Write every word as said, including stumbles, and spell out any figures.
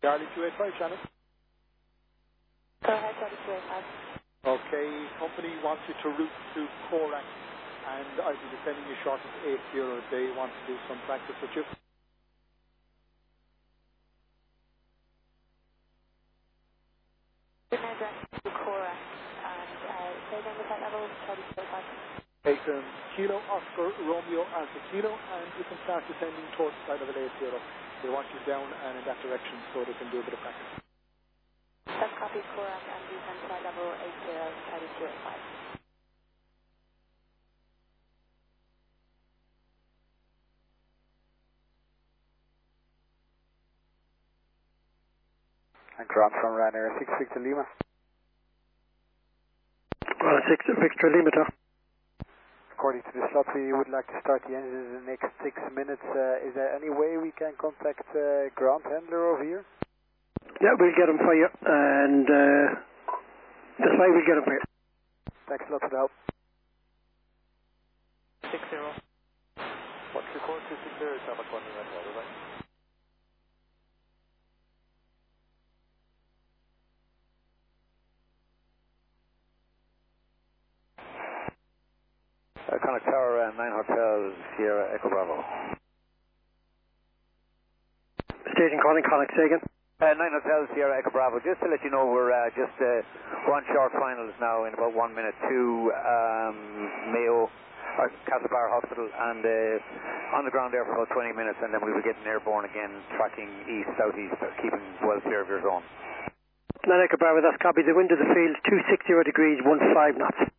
Charlie two eight five, Shannon. Go ahead, Charlie two eight five. Okay, company wants you to route to Korak, and I'll be sending you short of eight euro. They want to do some practice with you. Good address to Korak, and uh, say again the flight level, Charlie two eight five. Take um, Kilo Oscar Romeo Alpha Kilo, and you can start descending towards the side of the eight euro. They want you down and in that direction so they can do a bit of practice. That's copy Korak and descend flight level eight zero, Charlie two eight five. And ground from Ryanair six Victor Lima. Well, six Victor Lima. According to the slot, we would like to start the engine in the next six minutes. Uh, is there any way we can contact uh, ground handler over here? Yeah, we'll get him for you, and uh, that's why we'll get him for you. Thanks a lot for the help. six zero. What's your code? two six zero, Traffic one, red water, right? Uh, Connacht Tower, uh, nine Hotel, Sierra Echo Bravo. Station calling, Connacht, say again. Uh, nine Hotel, Sierra Echo Bravo. Just to let you know, we're uh, just uh, one short finals now in about one minute to um, Mayo, or Castlebar Hospital, and uh, on the ground there for about twenty minutes, and then we'll be getting airborne again, tracking east, southeast, keeping well clear of your zone. nine Echo Bravo, that's copy. The wind of the field, two sixty degrees, one five knots.